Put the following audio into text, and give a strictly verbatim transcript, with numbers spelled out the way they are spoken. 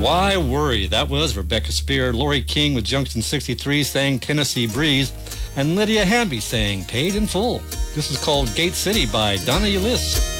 Why Worry? That was Rebecca Spear. Lori King with Junction sixty-three sang Tennessee Breeze. And Lydia Hamby sang Paid in Full. This is called Gate City by Donna Ulyss.